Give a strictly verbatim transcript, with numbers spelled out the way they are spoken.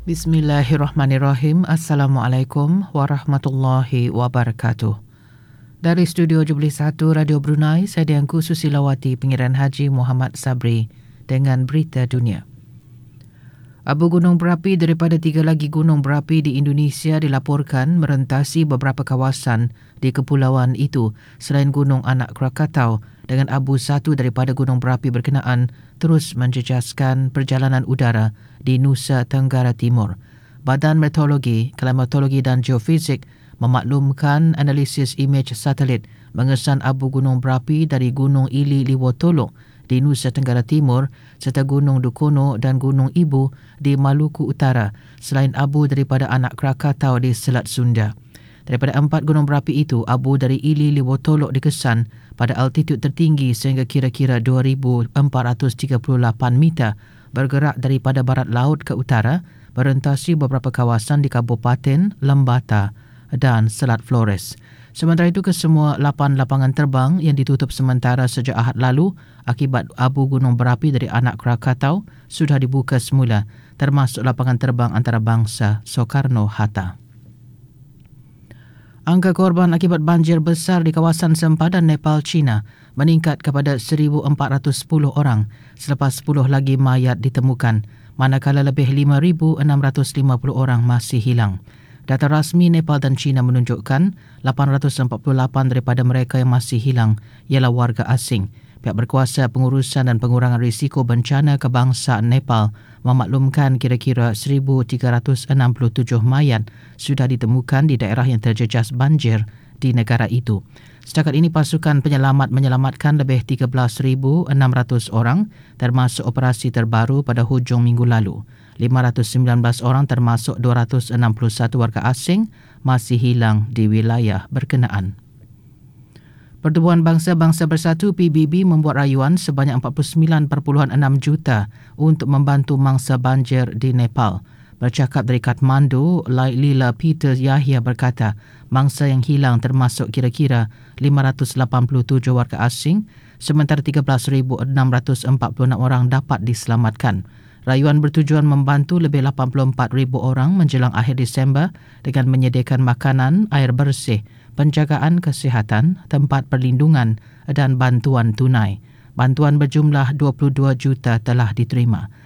Bismillahirrahmanirrahim. Assalamualaikum warahmatullahi wabarakatuh. Dari studio tujuh puluh satu Radio Brunei, saya Diangku Susilawati, Pengiran Haji Muhammad Sabri dengan berita dunia. Abu gunung berapi daripada tiga lagi gunung berapi di Indonesia dilaporkan merentasi beberapa kawasan di kepulauan itu selain Gunung Anak Krakatau, dengan abu satu daripada gunung berapi berkenaan terus menjejaskan perjalanan udara di Nusa Tenggara Timur. Badan Meteorologi, Klimatologi dan Geofisik memaklumkan analisis imej satelit mengesan abu gunung berapi dari Gunung Ili Liwotolok di Nusa Tenggara Timur serta Gunung Dukono dan Gunung Ibu di Maluku Utara selain abu daripada Anak Krakatau di Selat Sunda. Daripada empat gunung berapi itu, abu dari Ili Liwotolok dikesan pada altitud tertinggi sehingga kira-kira dua ribu empat ratus tiga puluh lapan meter, bergerak daripada barat laut ke utara, merentasi beberapa kawasan di Kabupaten Lembata dan Selat Flores. Sementara itu, kesemua lapan lapangan terbang yang ditutup sementara sejak Ahad lalu akibat abu gunung berapi dari Anak Krakatau sudah dibuka semula, termasuk lapangan terbang antarabangsa Soekarno-Hatta. Angka korban akibat banjir besar di kawasan sempadan Nepal, China meningkat kepada seribu empat ratus sepuluh orang selepas sepuluh lagi mayat ditemukan, manakala lebih lima ribu enam ratus lima puluh orang masih hilang. Data rasmi Nepal dan China menunjukkan lapan ratus empat puluh lapan daripada mereka yang masih hilang ialah warga asing. Pihak berkuasa pengurusan dan pengurangan risiko bencana kebangsaan Nepal memaklumkan kira-kira seribu tiga ratus enam puluh tujuh mayat sudah ditemukan di daerah yang terjejas banjir di negara itu. Setakat ini pasukan penyelamat menyelamatkan lebih tiga belas ribu enam ratus orang termasuk operasi terbaru pada hujung minggu lalu. lima ratus sembilan belas orang termasuk dua ratus enam puluh satu warga asing masih hilang di wilayah berkenaan. Pertubuhan Bangsa-Bangsa Bersatu P B B membuat rayuan sebanyak empat puluh sembilan perpuluhan enam juta untuk membantu mangsa banjir di Nepal. Bercakap dari Kathmandu, Lila Peter Yahya berkata, mangsa yang hilang termasuk kira-kira lima ratus lapan puluh tujuh warga asing, sementara tiga belas ribu enam ratus empat puluh enam orang dapat diselamatkan. Rayuan bertujuan membantu lebih lapan puluh empat ribu orang menjelang akhir Disember dengan menyediakan makanan, air bersih, penjagaan kesihatan, tempat perlindungan dan bantuan tunai. Bantuan berjumlah dua puluh dua juta telah diterima.